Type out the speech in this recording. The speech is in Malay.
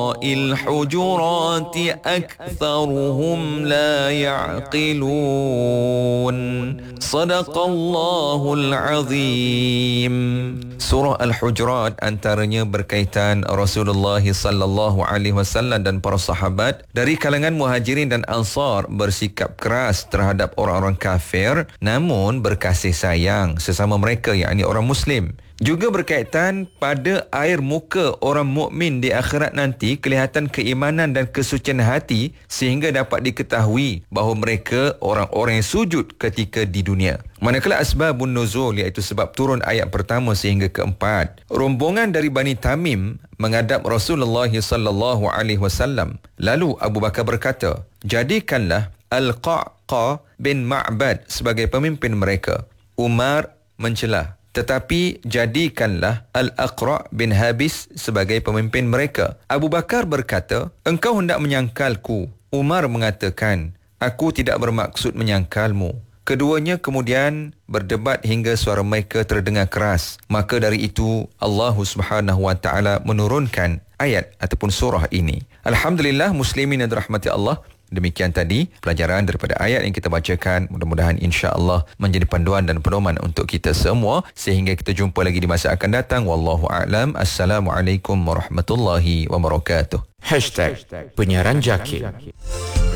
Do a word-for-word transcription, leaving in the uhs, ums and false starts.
wara'il hujurati aktharuhum la ya'qilun. Sadaqallahul azim. Surah Al-Hujurat antaranya berkaitan Rasulullah sallallahu alaihi wasallam dan para sahabat dari kalangan Muhajirin dan Ansar bersikap keras terhadap orang-orang kafir namun berkasih sayang sesama mereka, yakni orang Muslim. Juga berkaitan pada air muka orang mukmin di akhirat nanti, kelihatan keimanan dan kesucian hati sehingga dapat diketahui bahawa mereka orang-orang yang sujud ketika di dunia. Manakala asbabun nuzul, iaitu sebab turun ayat pertama sehingga keempat. Rombongan dari Bani Tamim menghadap Rasulullah sallallahu alaihi wasallam. Lalu Abu Bakar berkata, "Jadikanlah Al-Qa'qa bin Ma'bad sebagai pemimpin mereka." Umar mencelah, "Tetapi jadikanlah Al-Aqra' bin Habis sebagai pemimpin mereka." Abu Bakar berkata, "Engkau hendak menyangkalku." Umar mengatakan, "Aku tidak bermaksud menyangkalmu." Keduanya kemudian berdebat hingga suara mereka terdengar keras. Maka dari itu Allah Subhanahu wa taala menurunkan ayat ataupun surah ini. Alhamdulillah muslimin yang dirahmati Allah. Demikian tadi pelajaran daripada ayat yang kita bacakan. Mudah-mudahan insya-Allah menjadi panduan dan pedoman untuk kita semua sehingga kita jumpa lagi di masa akan datang. Wallahu a'lam. Assalamualaikum warahmatullahi wabarakatuh. Hashtag Penyiaran Jaki.